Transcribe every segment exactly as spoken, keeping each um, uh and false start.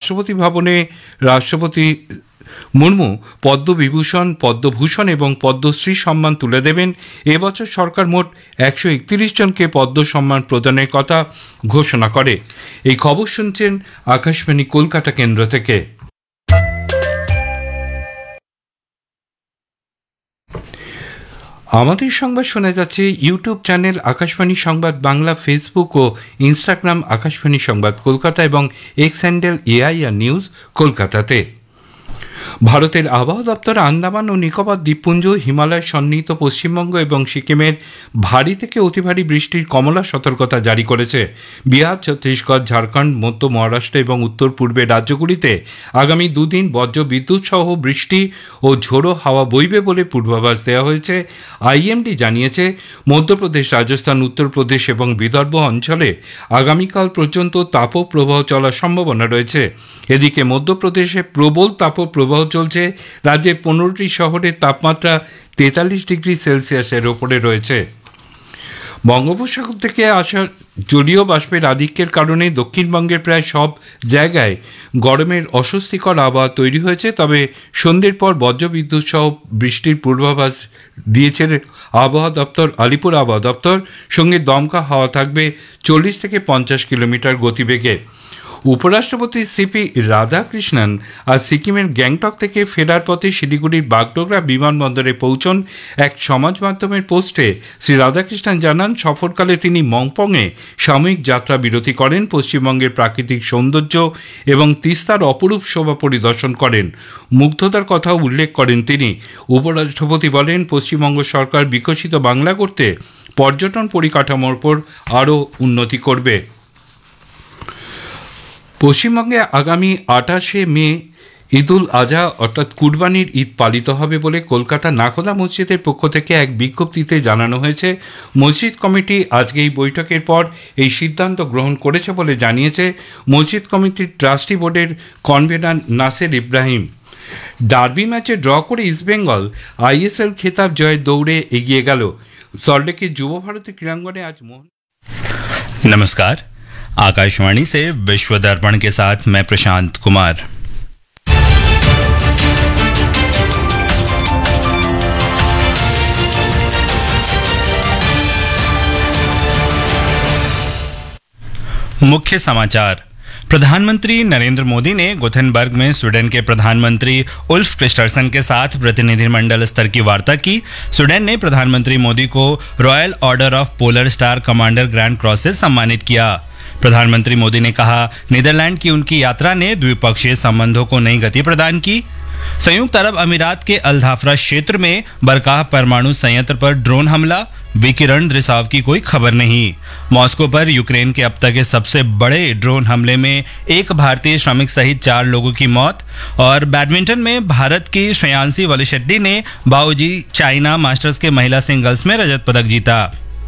রাষ্ট্রপতি ভবনে রাষ্ট্রপতি মুর্মু পদ্মবিভূষণ, পদ্মভূষণ এবং পদ্মশ্রী সম্মান তুলে দেবেন। এবছর সরকার মোট একশো একত্রিশ জনকে পদ্ম সম্মান প্রদানের কথা ঘোষণা করে। এই খবর শুনছেন আকাশবাণী কলকাতা কেন্দ্র থেকে। আমাদের সংবাদ শোনা যাচ্ছে ইউটিউব চ্যানেল আকাশবাণী সংবাদ বাংলা, ফেসবুক ও ইনস্টাগ্রাম আকাশবাণী সংবাদ কলকাতা এবং এক্স হ্যান্ডেল এআইআর নিউজ কলকাতাতে। ভারতের আবহাওয়া দপ্তর আন্দামান ও নিকোবর দ্বীপপুঞ্জ, হিমালয় সন্নিহিত পশ্চিমবঙ্গ এবং সিকিমের ভারী থেকে অতি ভারী বৃষ্টির কমলা সতর্কতা জারি করেছে। বিহার, ছত্তিশগড়, ঝাড়খণ্ড, মধ্য মহারাষ্ট্র এবং উত্তর পূর্বের রাজ্যগুলিতে আগামী দুদিন বজ্র বিদ্যুৎ সহ বৃষ্টি ও ঝোড়ো হাওয়া বইবে বলে পূর্বাভাস দেওয়া হয়েছে। আইএমডি জানিয়েছে, মধ্যপ্রদেশ, রাজস্থান, উত্তরপ্রদেশ এবং বিদর্ভ অঞ্চলে আগামীকাল পর্যন্ত তাপপ্রবাহ চলার সম্ভাবনা রয়েছে। এদিকে মধ্যপ্রদেশে প্রবল তাপপ্রবাহ চলছে। রাজ্যে পনেরোটি শহরের তাপমাত্রা তেতাল্লিশ ডিগ্রি সেলসিয়াসের ওপরে রয়েছে। বঙ্গোপসাগর থেকে আসা জলীয় বাষ্পের আধিক্যের কারণে দক্ষিণবঙ্গের প্রায় সব জায়গায় গরমের অস্বস্তিকর আবহাওয়া তৈরি হয়েছে। তবে সন্ধ্যের পর বজ্রবিদ্যুৎ সহ বৃষ্টির পূর্বাভাস দিয়েছে আবহাওয়া দপ্তর। আলিপুর আবহাওয়া দপ্তর সঙ্গে দমকা হাওয়া থাকবে চল্লিশ থেকে পঞ্চাশ কিলোমিটার গতিবেগে। উপরাষ্ট্রপতি সিপি রাধাকৃষ্ণন আজ সিকিমের গ্যাংটক থেকে ফেরার পথে শিলিগুড়ির বাগডোগরা বিমানবন্দরে পৌঁছন। এক সমাজ মাধ্যমের পোস্টে শ্রী রাধাকৃষ্ণন জানান, সফরকালে তিনি মংপংয়ে সাময়িক যাত্রা বিরতি করেন, পশ্চিমবঙ্গের প্রাকৃতিক সৌন্দর্য এবং তিস্তার অপরূপ শোভা পরিদর্শন করেন। মুগ্ধতার কথাও উল্লেখ করেন তিনি। উপরাষ্ট্রপতি বলেন, পশ্চিমবঙ্গ সরকার বিকশিত বাংলা করতে পর্যটন পরিকাঠামোর উপর আরও উন্নতি করবে। পশ্চিমবঙ্গে আগামী আঠাশে মে ঈদুল আজহা অর্থাৎ কুরবানির ঈদ পালিত হবে বলে কলকাতা নাখোদা মসজিদের পক্ষ থেকে এক বিজ্ঞপ্তিতে জানানো হয়েছে। মসজিদ কমিটি আজকে এই বৈঠকের পর এই সিদ্ধান্ত গ্রহণ করেছে বলে জানিয়েছে মসজিদ কমিটির ট্রাস্টি বোর্ডের কনভেনার নাসের ইব্রাহিম। ডার্বি ম্যাচে ড্র করে ইস্টবেঙ্গল আইএসএল খেতাব জয়ের দৌড়ে এগিয়ে গেল। সল্টলেকের যুব ভারতী ক্রীড়াঙ্গনে আজ মোহন। नमस्कार, आकाशवाणी से विश्व दर्पण के साथ मैं प्रशांत कुमार। मुख्य समाचार। प्रधानमंत्री नरेंद्र मोदी ने गोथेनबर्ग में स्वीडन के प्रधानमंत्री उल्फ क्रिस्टरसन के साथ प्रतिनिधिमंडल स्तर की वार्ता की। स्वीडन ने प्रधानमंत्री मोदी को royal order of polar star commander grand cross से सम्मानित किया। प्रधानमंत्री मोदी ने कहा, नीदरलैंड की उनकी यात्रा ने द्विपक्षीय संबंधों को नई गति प्रदान की। संयुक्त अरब अमीरात के अल-धाफरा क्षेत्र में बरकाह परमाणु संयंत्र पर ड्रोन हमला, विकिरण रिसाव की कोई खबर नहीं। मॉस्को पर यूक्रेन के अब तक के सबसे बड़े ड्रोन हमले में एक भारतीय श्रमिक सहित चार लोगों की मौत। और बैडमिंटन में भारत की श्रेयांसी वलिशेट्टी ने बाओजी चाइना मास्टर्स के महिला सिंगल्स में रजत पदक जीता।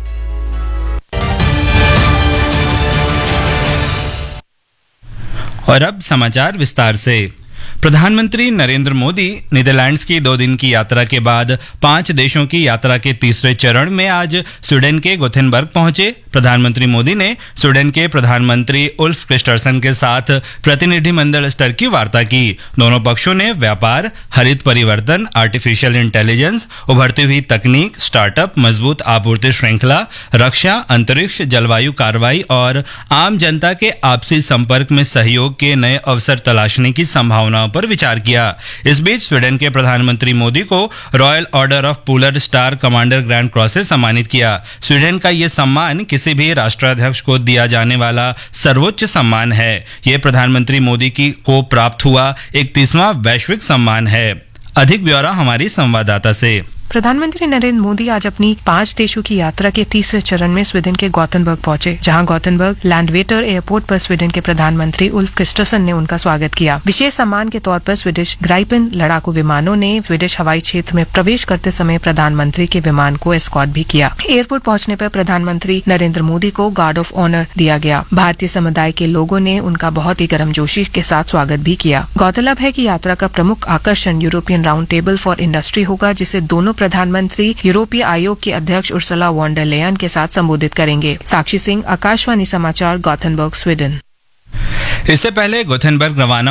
और अब समाचार विस्तार से। प्रधानमंत्री नरेंद्र मोदी नीदरलैंड्स की दो दिन की यात्रा के बाद पांच देशों की यात्रा के तीसरे चरण में आज स्वीडन के गोथेनबर्ग पहुंचे। प्रधानमंत्री मोदी ने स्वीडन के प्रधानमंत्री उल्फ क्रिस्टरसन के साथ प्रतिनिधिमंडल स्तर की वार्ता की। दोनों पक्षों ने व्यापार, हरित परिवर्तन, आर्टिफिशियल इंटेलिजेंस, उभरती हुई तकनीक, स्टार्टअप, मजबूत आपूर्ति श्रृंखला, रक्षा, अंतरिक्ष, जलवायु कार्रवाई और आम जनता के आपसी संपर्क में सहयोग के नए अवसर तलाशने की संभावनाओं पर विचार किया। इस बीच स्वीडन के प्रधानमंत्री मोदी को royal order of polar star commander grand cross से सम्मानित किया। स्वीडन का यह सम्मान किसी भी राष्ट्राध्यक्ष को दिया जाने वाला सर्वोच्च सम्मान है। यह प्रधानमंत्री मोदी की को प्राप्त हुआ इकतीसवां वैश्विक सम्मान है। अधिक ब्यौरा हमारी संवाददाता से। प्रधानमंत्री नरेंद्र मोदी आज अपनी पांच देशों की यात्रा के तीसरे चरण में स्वीडन के गॉथेनबर्ग पहुंचे, जहां गॉथेनबर्ग लैंडवेटर एयरपोर्ट पर स्वीडन के प्रधानमंत्री उल्फ क्रिस्टरसन ने उनका स्वागत किया। विशेष सम्मान के तौर पर स्वीडिश ग्राइपन लड़ाकू विमानों ने स्वीडिश हवाई क्षेत्र में प्रवेश करते समय प्रधानमंत्री के विमान को एस्कॉर्ट भी किया। एयरपोर्ट पहुंचने पर प्रधानमंत्री नरेंद्र मोदी को गार्ड ऑफ ऑनर दिया गया। भारतीय समुदाय के लोगों ने उनका बहुत ही गर्मजोशी के साथ स्वागत भी किया। गौरतलब है कि यात्रा का प्रमुख आकर्षण European round table for industry होगा, जिसे दोनों प्रधानमंत्री यूरोपीय आयोग की अध्यक्ष उर्सुला वॉन डर लेयन के साथ संबोधित करेंगे। साक्षी सिंह, आकाशवाणी समाचार, गॉथेनबर्ग, स्वीडन। इससे पहले गोथेनबर्ग रवाना